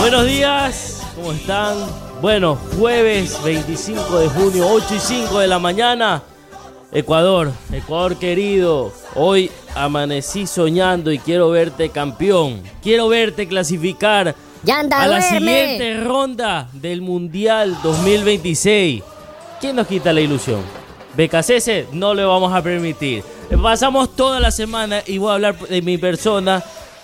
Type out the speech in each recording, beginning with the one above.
Buenos días, ¿cómo están? Bueno, jueves 25 de junio, 8:05 de la mañana. Ecuador querido, hoy amanecí soñando y quiero verte campeón. Quiero verte clasificar a la siguiente ronda del Mundial 2026. ¿Quién nos quita la ilusión? BKCS no le vamos a permitir. Pasamos toda la semana y voy a hablar de mi persona.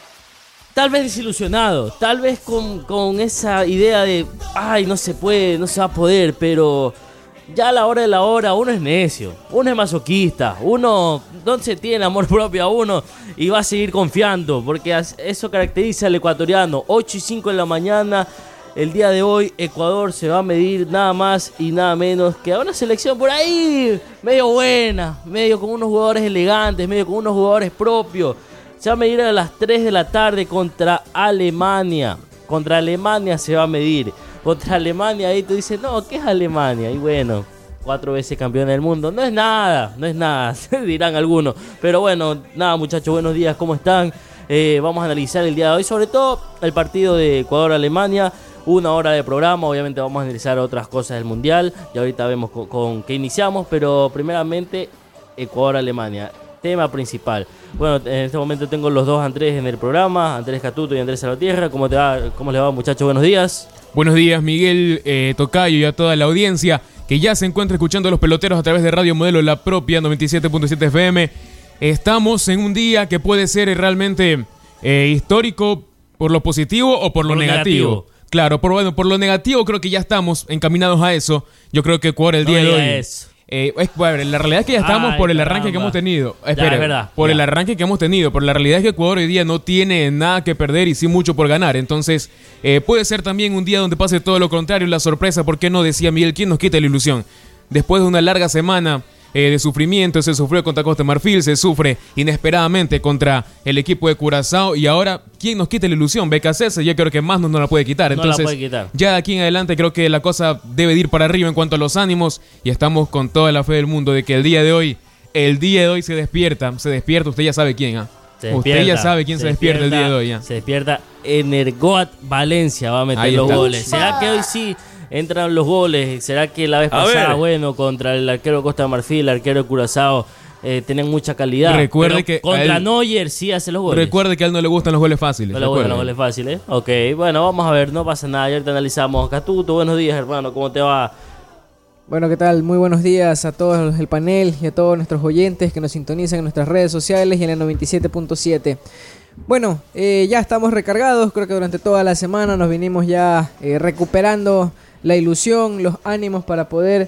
Tal vez desilusionado, tal vez con esa idea de ay, no se puede, no se va a poder, pero ya a la hora de la hora uno es necio, uno es masoquista, uno no se tiene amor propio a uno y va a seguir confiando, porque eso caracteriza al ecuatoriano. 8:05 de la mañana, el día de hoy, Ecuador se va a medir nada más y nada menos que a una selección por ahí, medio buena, medio con unos jugadores elegantes, medio con unos jugadores propios. Se va a medir a las 3 de la tarde contra Alemania. Contra Alemania se va a medir. Contra Alemania, ahí tú dices, no, ¿qué es Alemania? Y bueno, 4 veces campeón del mundo. No es nada, dirán algunos. Pero bueno, nada muchachos, buenos días, ¿cómo están? Vamos a analizar el día de hoy, sobre todo el partido de Ecuador-Alemania. 1 hora de programa, obviamente vamos a analizar otras cosas del Mundial. Y ahorita vemos con qué iniciamos, pero primeramente Ecuador-Alemania. Tema principal. Bueno, en este momento tengo los dos Andrés en el programa, Andrés Catuto y Andrés Salvatierra. ¿Cómo te va? ¿Cómo les va, muchachos? Buenos días. Buenos días, Miguel, Tocayo y a toda la audiencia que ya se encuentra escuchando a los peloteros a través de Radio Modelo La Propia 97.7 FM. Estamos en un día que puede ser realmente histórico por lo positivo o por lo negativo. Claro, por lo negativo creo que ya estamos encaminados a eso. Yo creo que Ecuador el día de hoy... Bueno, la realidad es que ya estamos por el arranque que hemos tenido. Espera, verdad, el arranque que hemos tenido. Pero la realidad es que Ecuador hoy día no tiene nada que perder y sí mucho por ganar. Entonces, puede ser también un día donde pase todo lo contrario, la sorpresa. ¿Por qué no? Decía Miguel, ¿quién nos quita la ilusión? Después de una larga semana de sufrimiento, se sufrió contra Costa de Marfil, se sufre inesperadamente contra el equipo de Curazao y ahora, ¿quién nos quita la ilusión? BKCS, yo creo que más no la puede quitar. Entonces, no la puede quitar. Ya de aquí en adelante creo que la cosa debe de ir para arriba en cuanto a los ánimos y estamos con toda la fe del mundo de que el día de hoy se despierta, usted ya sabe quién, usted ya sabe quién se despierta el día de hoy. Se despierta Energoat Valencia, va a meter los goles. ¿Será que hoy sí entran los goles? ¿Será que la vez pasada, contra el arquero de Costa de Marfil, el arquero de Curazao, tienen mucha calidad? Recuerde que contra Neuer sí hace los goles. Recuerde que a él no le gustan los goles fáciles. No le gustan los goles fáciles. Ok, bueno, vamos a ver, no pasa nada. Ya ahorita analizamos. Catuto, buenos días, hermano, ¿cómo te va? Bueno, ¿qué tal? Muy buenos días a todos el panel y a todos nuestros oyentes que nos sintonizan en nuestras redes sociales y en el 97.7. Bueno, ya estamos recargados. Creo que durante toda la semana nos vinimos ya recuperando la ilusión, los ánimos para poder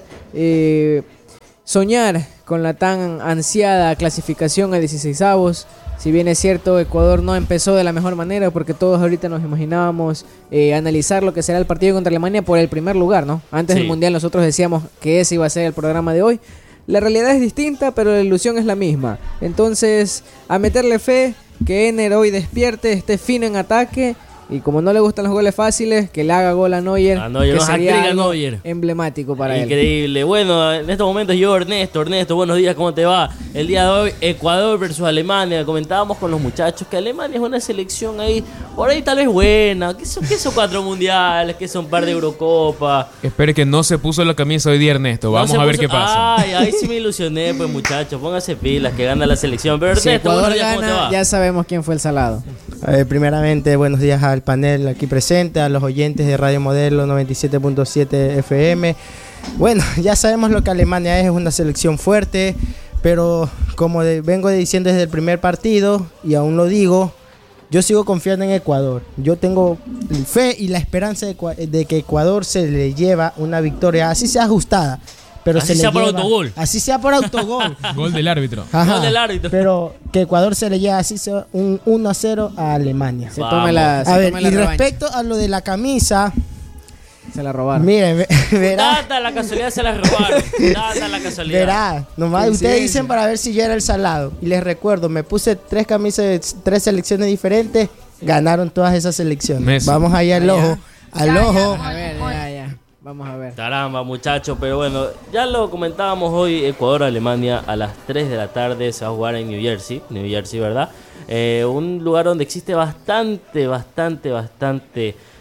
soñar con la tan ansiada clasificación a 16avos. Si bien es cierto, Ecuador no empezó de la mejor manera porque todos ahorita nos imaginábamos analizar lo que será el partido contra Alemania por el primer lugar, ¿no? Antes del Mundial nosotros decíamos que ese iba a ser el programa de hoy. La realidad es distinta, pero la ilusión es la misma. Entonces, a meterle fe, que Ener hoy despierte, esté fino en ataque. Y como no le gustan los goles fáciles, que le haga gol a Neuer, que sería algo emblemático para él. Increíble. Bueno, en estos momentos yo, Ernesto, buenos días, ¿cómo te va? El día de hoy, Ecuador versus Alemania. Comentábamos con los muchachos que Alemania es una selección ahí, por ahí tal vez buena. ¿Qué son 4 mundiales? ¿Qué son un par de Eurocopa? Espere que no se puso la camisa hoy día, Ernesto. Vamos a ver qué pasa. Ay, ahí sí me ilusioné, pues muchachos. Pónganse pilas, que gana la selección. Pero si Ernesto, Ecuador gana, ya sabemos quién fue el salado. Primeramente, buenos días al panel aquí presente, a los oyentes de Radio Modelo 97.7 FM. Bueno, ya sabemos lo que Alemania es una selección fuerte, pero como vengo diciendo desde el primer partido, y aún lo digo, yo sigo confiando en Ecuador. Yo tengo fe y la esperanza de que Ecuador se le lleva una victoria, así sea ajustada. Pero así sea por autogol. Así sea por autogol. Gol del árbitro. Ajá, gol del árbitro. Pero que Ecuador se le lleve así sea un 1-0 a Alemania. A ver, y respecto a lo de la camisa, se la robaron. Miren, verá. Data la casualidad se la robaron. Data la casualidad. Verá, nomás ustedes dicen para ver si yo era el salado. Y les recuerdo, me puse 3 camisas de 3 selecciones diferentes. Ganaron todas esas selecciones. Messi. Vamos allá al ojo. Al ojo. A ver, ya. Vamos a ver. Caramba, muchachos, pero bueno, ya lo comentábamos hoy, Ecuador-Alemania a las 3 de la tarde se va a jugar en New Jersey, ¿verdad? Un lugar donde existe bastante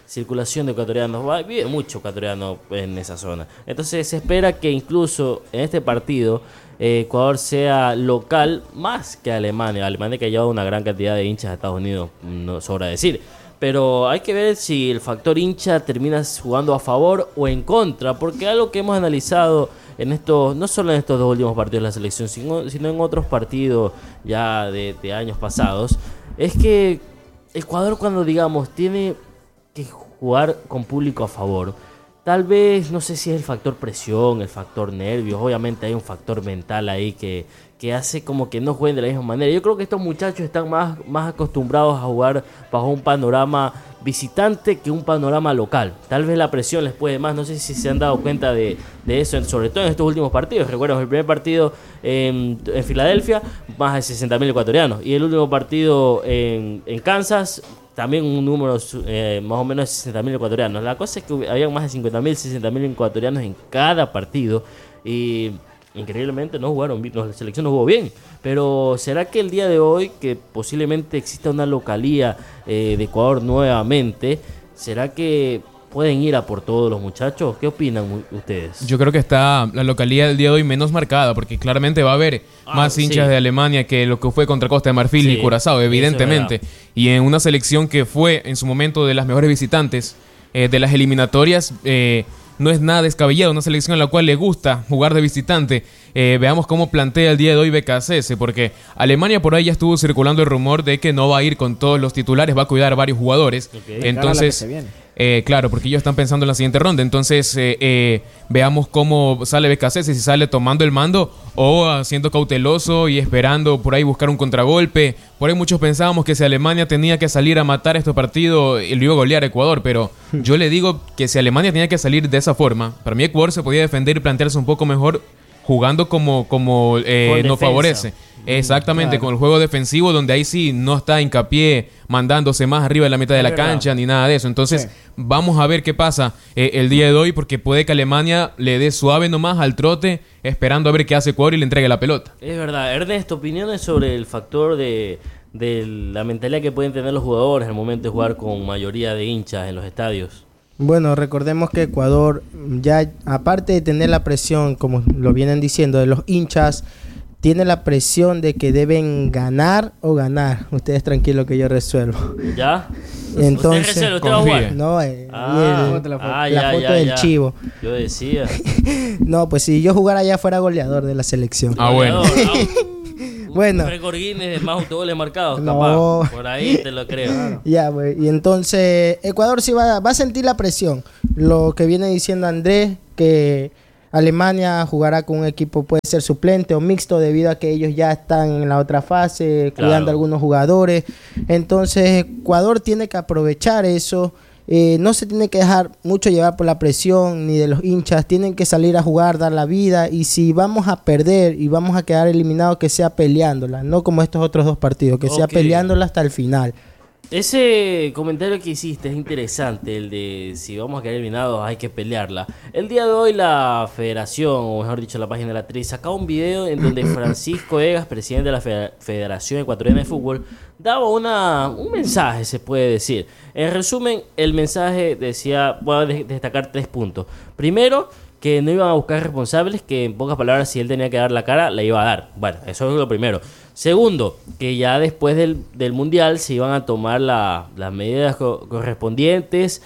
circulación de ecuatorianos, vive mucho ecuatoriano en esa zona. Entonces se espera que incluso en este partido Ecuador sea local más que Alemania. Alemania que ha llevado una gran cantidad de hinchas a Estados Unidos, no sobra decir. Pero hay que ver si el factor hincha termina jugando a favor o en contra, porque algo que hemos analizado en estos, no solo en estos dos últimos partidos de la selección, sino en otros partidos ya de años pasados, es que Ecuador, cuando digamos tiene que jugar con público a favor, tal vez, no sé si es el factor presión, el factor nervios, obviamente hay un factor mental ahí que hace como que no jueguen de la misma manera. Yo creo que estos muchachos están más acostumbrados a jugar bajo un panorama visitante que un panorama local. Tal vez la presión les puede más, no sé si se han dado cuenta de eso, sobre todo en estos últimos partidos. Recuerden, el primer partido en Filadelfia, más de 60.000 ecuatorianos, y el último partido en Kansas, también un número más o menos de 60.000 ecuatorianos. La cosa es que había más de 50.000, 60.000 ecuatorianos en cada partido, y increíblemente no jugaron bien, la selección no jugó bien. Pero ¿será que el día de hoy, que posiblemente exista una localía de Ecuador nuevamente, será que pueden ir a por todos los muchachos? ¿Qué opinan ustedes? Yo creo que está la localidad del día de hoy menos marcada, porque claramente va a haber más hinchas de Alemania que lo que fue contra Costa de Marfil y Curazao, evidentemente. Y en una selección que fue en su momento de las mejores visitantes de las eliminatorias, no es nada descabellado, una selección a la cual le gusta jugar de visitante. Veamos cómo plantea el día de hoy BKSS, porque Alemania por ahí ya estuvo circulando el rumor de que no va a ir con todos los titulares, va a cuidar a varios jugadores. Entonces, claro, porque ellos están pensando en la siguiente ronda. Entonces, veamos cómo sale BKSS, si sale tomando el mando o siendo cauteloso y esperando por ahí buscar un contragolpe. Por ahí muchos pensábamos que si Alemania tenía que salir a matar este partido, lo iba a golear a Ecuador, pero yo le digo que si Alemania tenía que salir de esa forma, para mí Ecuador se podía defender y plantearse un poco mejor jugando como nos favorece. Exactamente, con el juego defensivo, donde ahí sí no está hincapié mandándose más arriba de la mitad de la cancha ni nada de eso. Entonces, vamos a ver qué pasa el día de hoy, porque puede que Alemania le dé suave nomás al trote, esperando a ver qué hace Ecuador y le entregue la pelota. Es verdad. Ernesto, opiniones sobre el factor de la mentalidad que pueden tener los jugadores al momento de jugar con mayoría de hinchas en los estadios. Bueno, recordemos que Ecuador, ya aparte de tener la presión, como lo vienen diciendo, de los hinchas, tiene la presión de que deben ganar o ganar. Ustedes tranquilos que yo resuelvo. ¿Ya? Entonces, ¿Usted resuelve? ¿Usted va a jugar? No, la foto del chivo. Yo decía. No, pues si yo jugara allá fuera goleador de la selección. Bueno. Bueno. Récord Guinness de más autogoles marcados, No. capaz. Por ahí te lo creo. Ya, pues. Y entonces Ecuador sí va a sentir la presión. Lo que viene diciendo Andrés, que Alemania jugará con un equipo, puede ser suplente o mixto, debido a que ellos ya están en la otra fase, cuidando a algunos jugadores. Entonces Ecuador tiene que aprovechar eso. No se tiene que dejar mucho llevar por la presión ni de los hinchas. Tienen que salir a jugar, dar la vida, y si vamos a perder y vamos a quedar eliminados, que sea peleándola, no como estos otros dos partidos, que sea peleándola hasta el final. Ese comentario que hiciste es interesante, el de si vamos a quedar eliminados hay que pelearla. El día de hoy la federación, o mejor dicho la página de la TRI, sacaba un video en donde Francisco Egas, presidente de la Federación Ecuatoriana de Fútbol, daba un mensaje, se puede decir. En resumen, el mensaje decía, voy a destacar 3 puntos. Primero, que no iban a buscar responsables, que en pocas palabras, si él tenía que dar la cara, la iba a dar. Bueno, eso es lo primero. Segundo, que ya después del Mundial se iban a tomar las medidas correspondientes,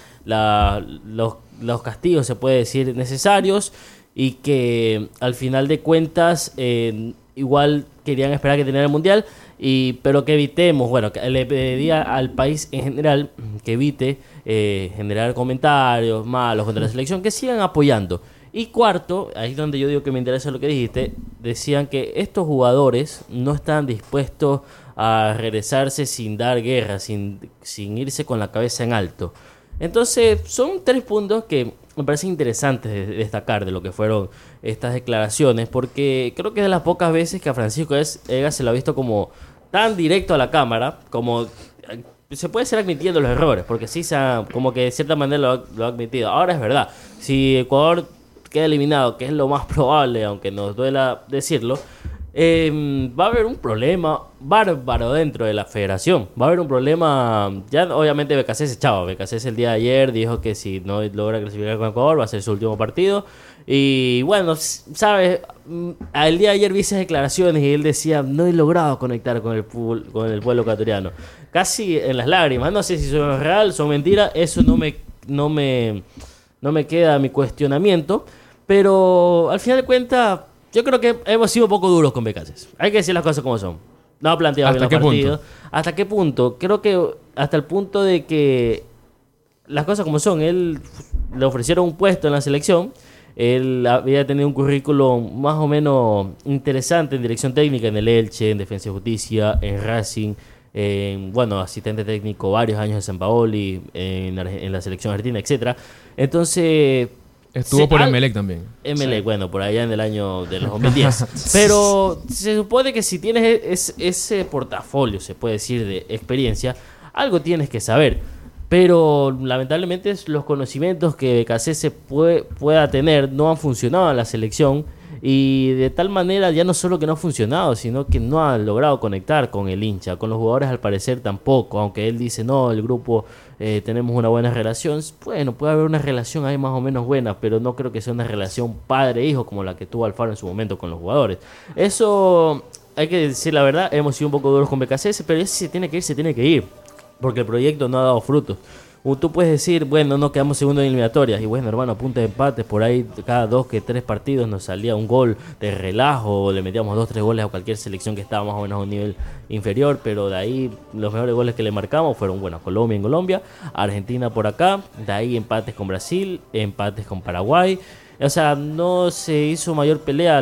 los castigos, se puede decir, necesarios, y que al final de cuentas igual querían esperar que terminara el Mundial, pero que evitemos, bueno, que le pedía al país en general que evite generar comentarios malos contra la selección, que sigan apoyando. Y cuarto, ahí es donde yo digo que me interesa lo que dijiste, decían que estos jugadores no están dispuestos a regresarse sin dar guerra, sin irse con la cabeza en alto. Entonces, son 3 puntos que me parecen interesantes de destacar de lo que fueron estas declaraciones, porque creo que es de las pocas veces que a Francisco Egas se lo ha visto como tan directo a la cámara, como se puede ser admitiendo los errores, porque sí, como que de cierta manera lo ha admitido. Ahora es verdad, si Ecuador queda eliminado, que es lo más probable, aunque nos duela decirlo, Va a haber un problema bárbaro dentro de la federación. Va a haber un problema. Ya obviamente BKC echaba. BKC el día de ayer dijo que si no logra clasificar con Ecuador va a ser su último partido. Y bueno, sabes, el día de ayer vi esas declaraciones y él decía: no he logrado conectar con el pueblo ecuatoriano. Casi en las lágrimas. No sé si son real, son mentiras. Eso no me queda mi cuestionamiento. Pero al final de cuentas, yo creo que hemos sido un poco duros con Becasés. Hay que decir las cosas como son. No ha planteado bien los partidos. ¿Hasta qué punto? Creo que hasta el punto de que las cosas como son. Él le ofrecieron un puesto en la selección. Él había tenido un currículum más o menos interesante en dirección técnica en el Elche, en Defensa y Justicia, en Racing, asistente técnico varios años en San Paoli, en la selección argentina, etcétera. Entonces... Estuvo por Emelec también. Emelec, sí. Bueno, por allá en el año de los 2010. Pero se supone que si tienes ese portafolio, se puede decir, de experiencia, algo tienes que saber. Pero lamentablemente los conocimientos que BKC pueda tener no han funcionado en la selección. Y de tal manera ya no solo que no ha funcionado, sino que no ha logrado conectar con el hincha. Con los jugadores al parecer tampoco. Aunque él dice, no, el grupo tenemos una buena relación. Bueno, puede haber una relación ahí más o menos buena, pero no creo que sea una relación padre-hijo como la que tuvo Alfaro en su momento con los jugadores. Eso, hay que decir la verdad, hemos sido un poco duros con BKC, pero ese se tiene que ir. Porque el proyecto no ha dado frutos. Tú puedes decir, bueno, no quedamos segundo en eliminatorias. Y bueno, hermano, a punta de empates, por ahí cada 2 que 3 partidos nos salía un gol de relajo. O le metíamos 2-3 goles a cualquier selección que estaba más o menos a un nivel inferior. Pero de ahí los mejores goles que le marcamos fueron, bueno, Colombia en Colombia, Argentina por acá. De ahí empates con Brasil, empates con Paraguay. O sea, no se hizo mayor pelea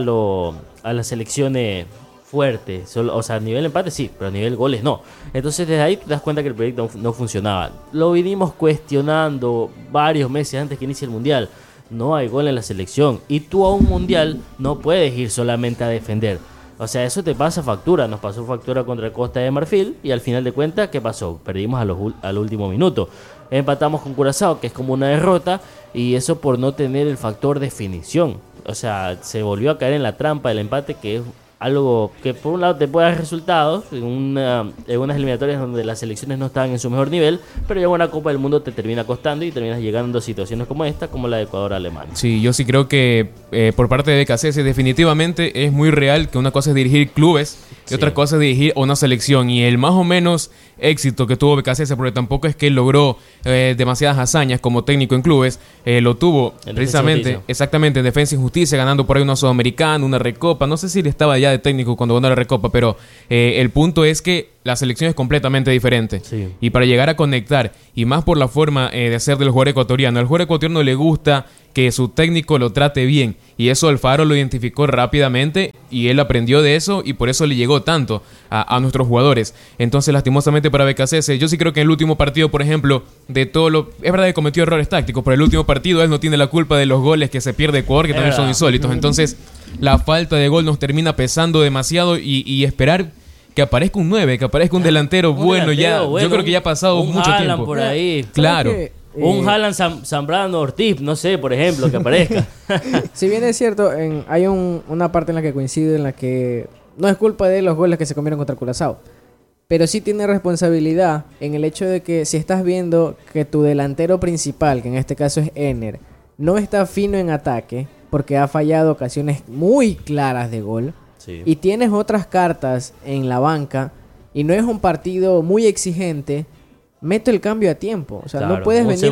a las selecciones fuerte, o sea, a nivel empate sí, pero a nivel goles no. Entonces desde ahí te das cuenta que el proyecto no funcionaba. Lo vinimos cuestionando varios meses antes que inicie el Mundial. No hay gol en la selección y tú a un Mundial no puedes ir solamente a defender. O sea, eso te pasa factura. Nos pasó factura contra Costa de Marfil y al final de cuentas, ¿qué pasó? Perdimos al último minuto. Empatamos con Curazao, que es como una derrota, y eso por no tener el factor definición. O sea, se volvió a caer en la trampa del empate, que es algo que por un lado te puede dar resultados en unas eliminatorias donde las selecciones no estaban en su mejor nivel, pero ya una Copa del Mundo te termina costando y terminas llegando a situaciones como esta, como la de Ecuador-Alemania. Sí, yo sí creo que por parte de BKC definitivamente es muy real que una cosa es dirigir clubes y otra cosa es dirigir una selección, y el más o menos éxito que tuvo BKC, porque tampoco es que él logró demasiadas hazañas como técnico en clubes, lo tuvo en precisamente, exactamente, en Defensa y Justicia, ganando por ahí una Sudamericana, una Recopa. No sé si él estaba ya de técnico cuando ganó la Recopa, pero el punto es que la selección es completamente diferente. Sí. Y para llegar a conectar, y más por la forma de hacer del jugador ecuatoriano, al jugador ecuatoriano le gusta que su técnico lo trate bien, y eso Alfaro lo identificó rápidamente y él aprendió de eso, y por eso le llegó tanto a nuestros jugadores. Entonces, lastimosamente para BKC, yo sí creo que en el último partido, por ejemplo, es verdad que cometió errores tácticos, pero el último partido él no tiene la culpa de los goles que se pierde Ecuador, que también son insólitos. Entonces, la falta de gol nos termina pesando demasiado, y esperar que aparezca un 9, que aparezca un delantero bueno, yo creo que ya ha pasado mucho tiempo. Por ahí. Claro. Un Haaland Zambrano Ortiz, no sé, por ejemplo, que aparezca. Si bien es cierto, hay una parte en la que coincide, en la que no es culpa de los goles que se comieron contra Curazao, pero sí tiene responsabilidad en el hecho de que si estás viendo que tu delantero principal, que en este caso es Ener, no está fino en ataque porque ha fallado ocasiones muy claras de gol, sí, y tienes otras cartas en la banca y no es un partido muy exigente, mete el cambio a tiempo. O sea, claro, no puedes venir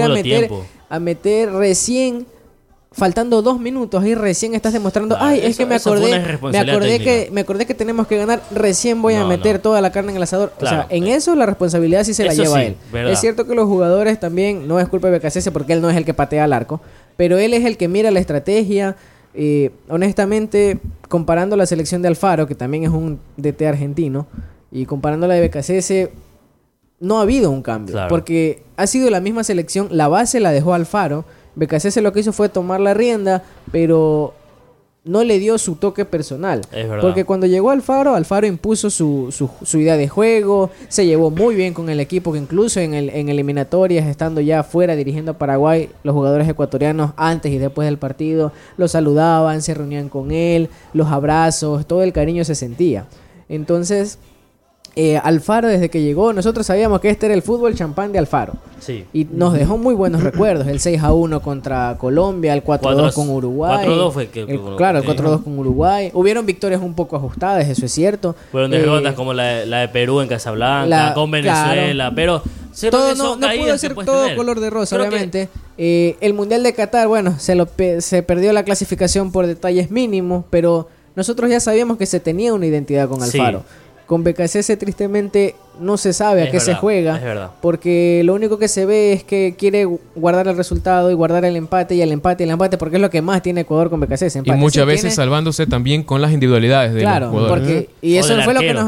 a meter recién, faltando 2 minutos, ahí recién estás demostrando, claro, es que me acordé que tenemos que ganar, recién voy a meter toda la carne en el asador. Claro, o sea, en eso la responsabilidad sí se la lleva él. ¿Verdad? Es cierto que los jugadores también, no es culpa de BKC porque él no es el que patea al arco, pero él es el que mira la estrategia. Honestamente, comparando la selección de Alfaro, que también es un DT argentino, y comparando la de BKC, no ha habido un cambio, claro, porque ha sido la misma selección, la base la dejó Alfaro, BKC lo que hizo fue tomar la rienda, pero no le dio su toque personal. Es verdad. Porque cuando llegó Alfaro impuso su idea de juego, se llevó muy bien con el equipo, que incluso en eliminatorias, estando ya afuera dirigiendo a Paraguay, los jugadores ecuatorianos antes y después del partido lo saludaban, se reunían con él, los abrazos, todo el cariño se sentía. Entonces, Alfaro, desde que llegó, nosotros sabíamos que este era el fútbol champán de Alfaro. Sí. Y nos dejó muy buenos recuerdos. El 6-1 contra Colombia, el 4-2 con Uruguay. 4-2 fue claro, el 4-2 con Uruguay. Hubieron victorias un poco ajustadas, eso es cierto. Fueron derrotas como la de Perú en Casablanca, con Venezuela, pero todo no pudo ser todo color de rosa, obviamente. El Mundial de Qatar, bueno, se perdió la clasificación por detalles mínimos, pero nosotros ya sabíamos que se tenía una identidad con Alfaro. Sí. Con BKCS tristemente no se sabe a qué se juega, porque lo único que se ve es que quiere guardar el resultado y guardar el empate y el empate, porque es lo que más tiene Ecuador con BKCS. Y muchas veces salvándose también con las individualidades de los jugadores. Y eso fue lo que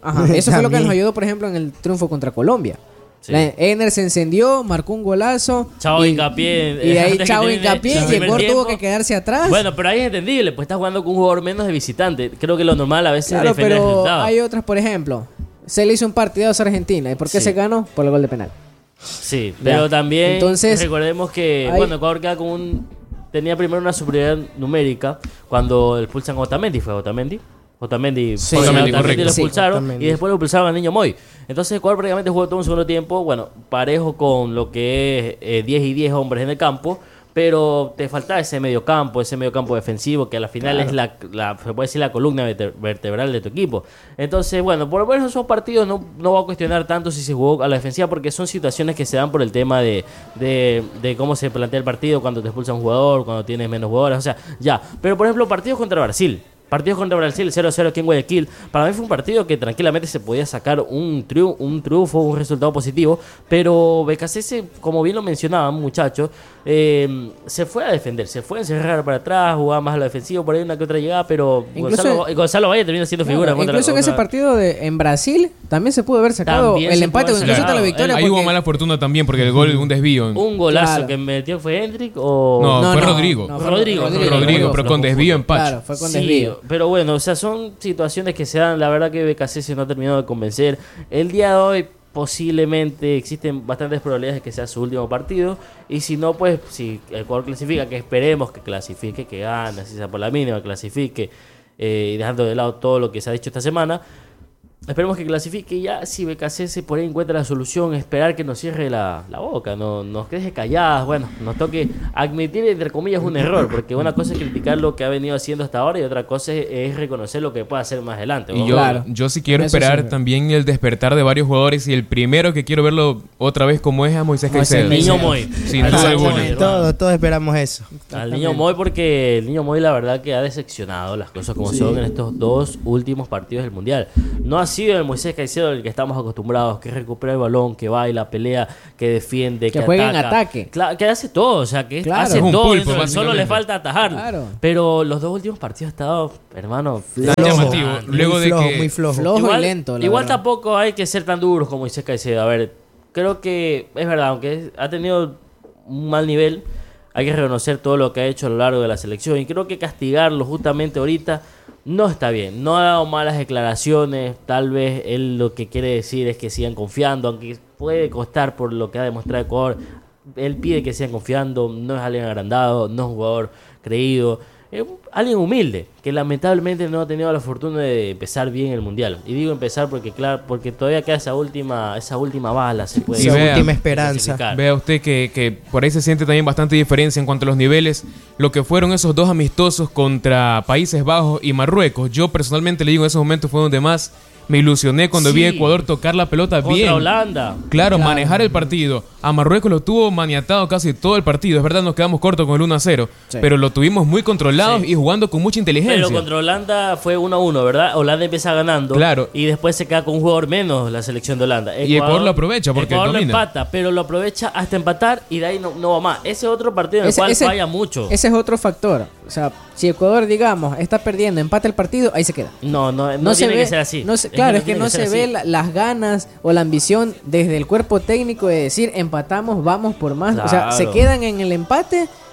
nos ayudó, por ejemplo, en el triunfo contra Colombia. Sí. Ener se encendió, marcó un golazo. Chavo Hincapié. Y de ahí Chavo Hincapié, Yegor tuvo que quedarse atrás. Bueno, pero ahí es entendible, pues estás jugando con un jugador menos de visitante. Creo que lo normal a veces es defender el resultado. Hay otras, por ejemplo, se le hizo un partidazo a Argentina. ¿Y por qué se ganó? Por el gol de penal. Sí, pero también recordemos que Ecuador queda con tenía primero una superioridad numérica cuando expulsan a Otamendi. ¿Fue Otamendi? Otamendi lo expulsaron y después lo expulsaron al Niño Moy. Entonces Ecuador prácticamente jugó todo un segundo tiempo, bueno, parejo con lo que es 10 y 10 hombres en el campo, pero te faltaba ese medio campo defensivo que a la final es se puede decir la columna vertebral de tu equipo. Entonces, bueno, por lo menos esos partidos no va a cuestionar tanto si se jugó a la defensiva, porque son situaciones que se dan por el tema de cómo se plantea el partido, cuando te expulsa un jugador, cuando tienes menos jugadores, o sea, ya. Pero por ejemplo, partidos contra Brasil, 0-0 aquí en Guayaquil. Para mí fue un partido que tranquilamente se podía sacar un triunfo, un resultado positivo. Pero BKCS, como bien lo mencionaban muchachos, se fue a defender, se fue a encerrar para atrás, jugaba más a lo defensivo, por ahí una que otra llegada, pero Gonzalo Valle termina siendo figura. Incluso en ese partido en Brasil también se pudo haber sacado el empate o incluso la victoria. Ahí hubo mala fortuna también porque el gol, un desvío. Un golazo que metió fue Hendrik o... No, fue Rodrigo. Rodrigo, pero con desvío empate. Claro, fue con desvío. Pero bueno, o sea, son situaciones que se dan. La verdad que BKCS no ha terminado de convencer. El día de hoy posiblemente existen bastantes probabilidades de que sea su último partido. Y si no, pues si el Ecuador clasifica, que esperemos que clasifique, que gane, si sea por la mínima, clasifique, y dejando de lado todo lo que se ha dicho esta semana. Esperemos que clasifique y ya, si BKCS por ahí encuentra la solución, esperar que nos cierre la boca, no nos deje calladas, bueno, nos toque admitir entre comillas un error, porque una cosa es criticar lo que ha venido haciendo hasta ahora y otra cosa es reconocer lo que puede hacer más adelante. Y yo sí quiero esperar también el despertar de varios jugadores, y el primero que quiero verlo otra vez como es a Moisés Caicedo. El Niño Moy. Sin duda alguna. Todos esperamos eso. Al Niño Moy, porque el Niño Moy la verdad que ha decepcionado las cosas como son en estos dos últimos partidos del Mundial. No ha sido el Moisés Caicedo del que estamos acostumbrados, que recupera el balón, que baila, pelea, que defiende, que juega ataca, en ataque. Que hace todo, o sea, que hace todo, solo le falta atajar. Claro. Pero los dos últimos partidos ha estado, hermano, llamativo. Luego de que muy flojo y lento. Igual tampoco hay que ser tan duros como Moisés Caicedo. A ver, creo que es verdad, aunque ha tenido un mal nivel, hay que reconocer todo lo que ha hecho a lo largo de la selección, y creo que castigarlo justamente ahorita no está bien. No ha dado malas declaraciones, tal vez él lo que quiere decir es que sigan confiando, aunque puede costar por lo que ha demostrado Ecuador. Él pide que sigan confiando, no es alguien agrandado, no es un jugador creído, es alguien humilde, que lamentablemente no ha tenido la fortuna de empezar bien el Mundial. Y digo empezar porque todavía queda esa última bala, se puede decir. Esa última esperanza. Vea usted que por ahí se siente también bastante diferencia en cuanto a los niveles, lo que fueron esos dos amistosos contra Países Bajos y Marruecos. Yo personalmente le digo, en esos momentos fue donde más me ilusioné cuando vi a Ecuador tocar la pelota bien. Contra Holanda. Claro, manejar el partido. A Marruecos lo tuvo maniatado casi todo el partido. Es verdad, nos quedamos cortos con el 1-0. Sí. Pero lo tuvimos muy controlados y jugando con mucha inteligencia. Pero contra Holanda fue 1-1, ¿verdad? Holanda empieza ganando. Claro. Y después se queda con un jugador menos la selección de Holanda. Y Ecuador lo aprovecha porque Ecuador domina. Lo empata, pero lo aprovecha hasta empatar y de ahí no va más. Ese es otro partido en el cual falla mucho. Ese es otro factor. O sea, si Ecuador, digamos, está perdiendo, empata el partido, ahí se queda. No tiene que ser así. Claro, es que no se ve las ganas o la ambición desde el cuerpo técnico de decir empatamos, vamos por más. Claro. O sea, se quedan en el empate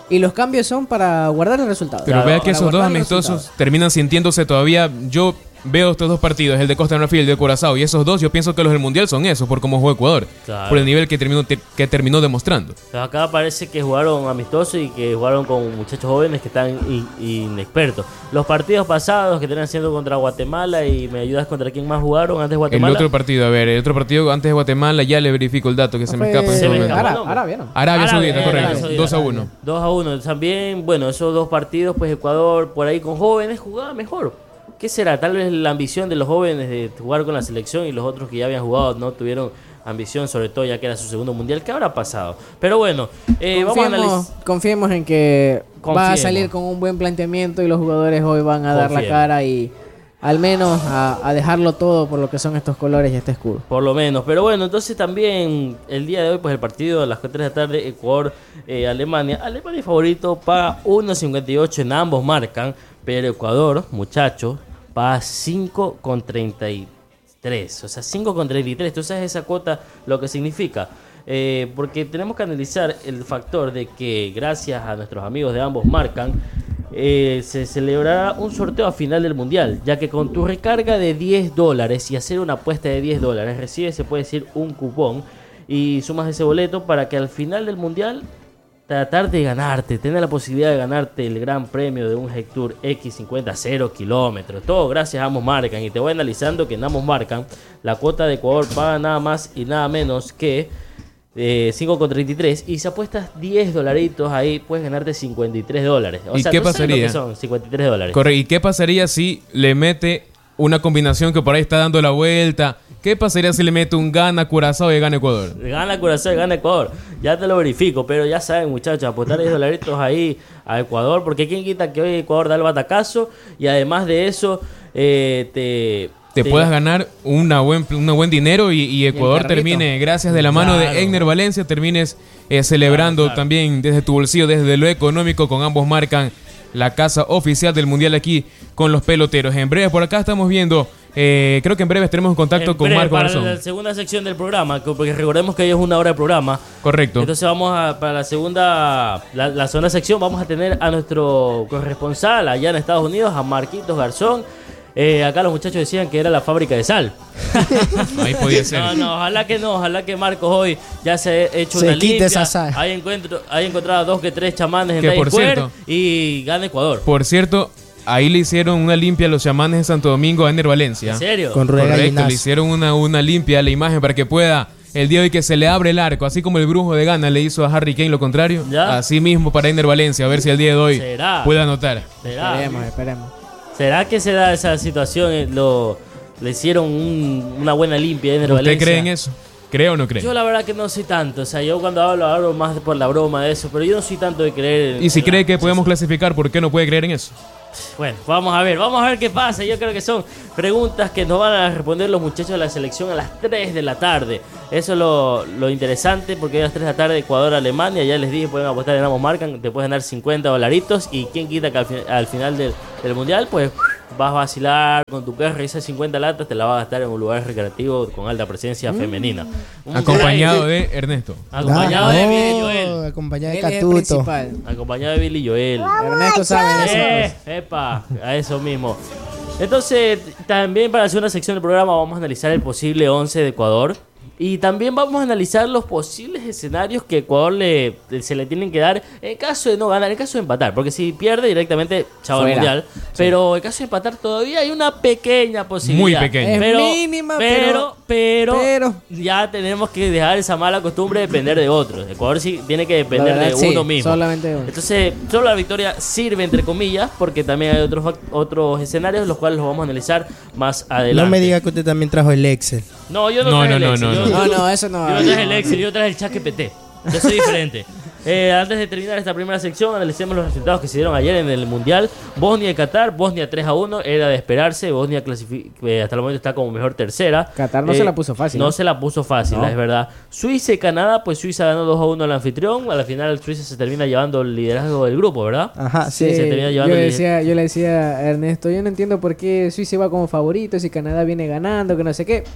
Y los cambios son para guardar el resultado. Pero Claro, vea que para esos dos guardar el amistosos resultado. terminan sintiéndose todavía. Yo veo estos dos partidos, el de Costa de Marfil y el de Curazao, y esos dos yo pienso que los del Mundial son esos, por cómo jugó Ecuador, Claro. por el nivel que terminó demostrando. Pero acá parece que jugaron amistosos y que jugaron con muchachos jóvenes que están inexpertos. Los partidos pasados que tenían siendo contra Guatemala, y me ayudas contra quién más jugaron antes de El Guatemala. otro partido, a ver, el otro partido antes de Guatemala, ya le verifico el dato que se me escapa en Se este me momento. escapa. Arabia, ¿no? Arabia Saudita, Arabia correcto, Saudita. 2-1. 2-1. También, bueno, esos dos partidos, pues Ecuador por ahí con jóvenes jugaba mejor. ¿Qué será? Tal vez la ambición de los jóvenes de jugar con la selección y los otros que ya habían jugado no tuvieron ambición, sobre todo ya que era su segundo mundial. ¿Qué habrá pasado? Pero bueno, vamos a analizar. Confiemos en que va a Confiemos. salir con un buen planteamiento y los jugadores hoy van a dar la Confiemos. cara y al menos a dejarlo todo por lo que son estos colores y este escudo. Por lo menos, pero bueno, entonces también el día de hoy, pues el partido a las 4 de la tarde, Ecuador, Alemania. Alemania favorito paga 1.58 en ambos marcan, pero Ecuador, muchachos, paga 5.33. O sea, 5.33. ¿Tú sabes esa cuota lo que significa? Porque tenemos que analizar el factor de que gracias a nuestros amigos de ambos marcan, se celebrará un sorteo a final del mundial, ya que con tu recarga de $10 y hacer una apuesta de $10 recibes, se puede decir, un cupón y sumas ese boleto para que al final del mundial tratar de ganarte, tener la posibilidad de ganarte el gran premio de un Hector X50 0 kilómetros. Todo gracias a ambos marcan. Y te voy analizando que en ambos marcan la cuota de Ecuador paga nada más y nada menos que 5.33, y si apuestas $10 ahí puedes ganarte $53. O ¿Y sea, qué ¿tú sabes pasaría? lo que son $53? Correcto. ¿Y qué pasaría si le mete una combinación que por ahí está dando la vuelta? ¿Qué pasaría si le mete un gana Curazao y gana Ecuador? Gana Curazao y gana Ecuador. Ya te lo verifico, pero ya saben, muchachos, apostar $10 ahí a Ecuador, porque quién quita que hoy Ecuador da el batacazo y además de eso Te puedas ganar un buen dinero y Ecuador carrito. termine, gracias de la mano Claro. de Egner Valencia, termines celebrando Claro. también desde tu bolsillo, desde lo económico, con ambos marcan la casa oficial del Mundial aquí con los peloteros. En breve, por acá estamos viendo, creo que en breve estaremos en contacto con Marco para Garzón. la segunda sección del programa, porque recordemos que hoy es 1 hora de programa. Correcto. Entonces para la segunda sección vamos a tener a nuestro corresponsal allá en Estados Unidos, a Marquitos Garzón. Acá los muchachos decían que era la fábrica de sal. Ahí podía ser. No, ojalá que Marcos hoy ya se haya hecho Se una quite limpia, esa sal. haya encontrado 2 que 3 chamanes en Que Times por Square cierto- y gane Ecuador. Por cierto, ahí le hicieron una limpia a los chamanes de Santo Domingo a Egner Valencia. ¿En serio? Con Rueda Correcto, Gallinazo. le hicieron una limpia a la imagen para que pueda el día de hoy que se le abre el arco, así como el brujo de Ghana le hizo a Harry Kane lo contrario, ¿Ya? así mismo para Egner Valencia, a ver si el día de hoy ¿Será? puede anotar. ¿Será? Esperemos. ¿Será que se da esa situación? Le hicieron una buena limpia en el ¿Usted Valencia. cree en eso? ¿Cree o no cree? Yo la verdad que no soy tanto. O sea, yo cuando hablo más por la broma de eso, pero yo no soy tanto de creer. Y si en cree la- que podemos clasificar, ¿por qué no puede creer en eso? Bueno, vamos a ver qué pasa. Yo creo que son preguntas que nos van a responder los muchachos de la selección a las 3 de la tarde. Eso es lo interesante, porque hoy a las 3 de la tarde Ecuador-Alemania, ya les dije, pueden apostar en ambos marcan, te puedes ganar $50 y quién quita que al final del mundial, pues vas a vacilar con tu perro y esas 50 latas te las vas a gastar en un lugar recreativo con alta presencia femenina. Un Acompañado break. de Ernesto. Acompañado de Billy y Joel. Acompañado de Él es el Catuto. principal. Acompañado de Billy y Joel. Ernesto sabe de eso. Epa, a eso mismo. Entonces, también para la segunda sección del programa vamos a analizar el posible 11 de Ecuador. Y también vamos a analizar los posibles escenarios que Ecuador se le tienen que dar en caso de no ganar, en caso de empatar. Porque si pierde directamente, chao al Fuera. mundial. Pero en caso de empatar todavía hay una pequeña posibilidad. Muy pequeña. Es Pero, mínima, pero ya tenemos que dejar esa mala costumbre de depender de otros. Ecuador sí tiene que depender La verdad, de sí, uno mismo. solamente uno. Entonces, solo la victoria sirve entre comillas, porque también hay otros escenarios, los cuales los vamos a analizar más adelante. No me diga que usted también trajo el Excel. No, yo no, No, traje el no, Excel. no, Yo- no. No, yo- no, eso no. Yo no traje el Excel, yo traje el chat GPT. Yo soy diferente. Antes de terminar esta primera sección, analicemos los resultados que se dieron ayer en el Mundial. Bosnia y Qatar, Bosnia 3-1, era de esperarse. Bosnia hasta el momento está como mejor tercera. Qatar no se la puso fácil, No ¿no? se la puso fácil, No. es verdad. Suiza y Canadá, pues Suiza ganó 2-1 al anfitrión. A la final Suiza se termina llevando el liderazgo del grupo, ¿verdad? Ajá, sí. Sí, se termina llevando el yo le decía a Ernesto, yo no entiendo por qué Suiza va como favorito si Canadá viene ganando, que no sé qué.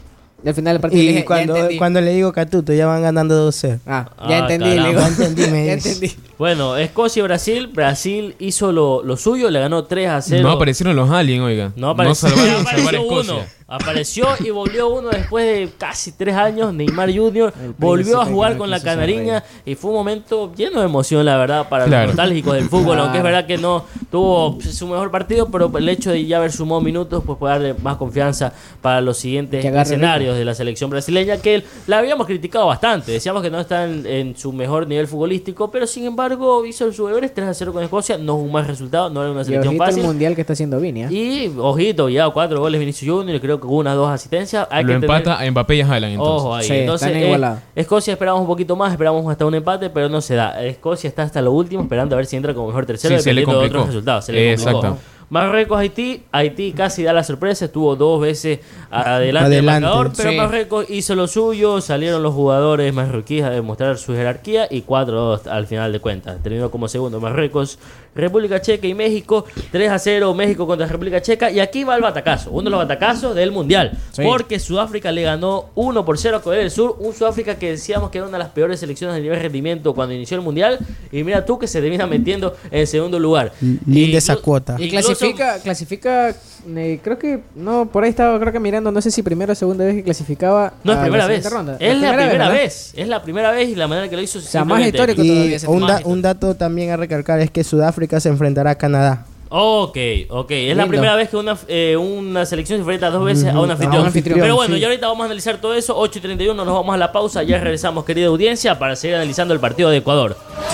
Y al final del partido le Y dije, ya entendí. cuando le digo Catuto, ya van ganando 2-0. Ya Ah, entendí, le caramba. digo. Ya entendí, me Ya dice. entendí. Bueno, Escocia y Brasil. Brasil hizo lo suyo, le ganó 3-0. No aparecieron los aliens, oiga. No apareció, salvaron apareció salvar a Escocia. uno. Apareció y volvió uno después de casi 3 años. Neymar Jr. El volvió a príncipe jugar que no con la quiso ser canariña y fue un momento lleno de emoción, la verdad, para Claro. los nostálgicos del fútbol. Claro. Aunque es verdad que no tuvo su mejor partido, pero el hecho de ya haber sumado minutos pues puede darle más confianza para los siguientes Que agarre escenarios de la selección brasileña, que la habíamos criticado bastante. Decíamos que no está en su mejor nivel futbolístico, pero sin embargo hizo sus deberes. 3-0 con Escocia, no es un mal resultado, no era una Y selección ojito el fácil. mundial que está haciendo Vini, ¿eh? Y ojito, ya 4 goles Vinicius Junior, creo que unas 2 asistencias. Hay Lo que empata a Mbappé y a Haaland, entonces. Ojo ahí. Sí, Entonces, están igualados. Escocia esperamos un poquito más, esperamos hasta un empate, pero no se da. Escocia está hasta lo último esperando a ver si entra como mejor tercero, Sí, se le dependiendo de complicó. otros resultados. Se le complicó. Exacto. Marruecos, Haití casi da la sorpresa, estuvo 2 veces adelante del Adelante, marcador, pero sí. Marruecos hizo lo suyo, salieron los jugadores marroquíes a demostrar su jerarquía y 4-2 al final de cuentas. Terminó como segundo Marruecos, República Checa y México, 3-0 México contra República Checa, y aquí va el batacazo, uno de los batacazos del Mundial, Sí. porque Sudáfrica le ganó 1-0 a Corea del Sur, un Sudáfrica que decíamos que era una de las peores selecciones de nivel de rendimiento cuando inició el Mundial, y mira tú que se termina metiendo en segundo lugar. Linda esa cuota. Y Incluso- clasifica, creo que, no, por ahí estaba creo que mirando, no sé si primera o segunda vez que clasificaba. No es a primera la vez. siguiente ronda. Es la primera ¿verdad? vez. Es la primera vez y la manera que lo hizo. sea, más simplemente- histórico. Y Todavía se un, toma. un dato también a recalcar es que Sudáfrica se enfrentará a Canadá. Ok. Es la Lindo. primera vez que una selección se enfrenta 2 veces a un A anfitrión. un anfitrión, Pero bueno, sí. ya ahorita vamos a analizar todo eso. 8:31, nos vamos a la pausa. Ya regresamos, querida audiencia, para seguir analizando el partido de Ecuador.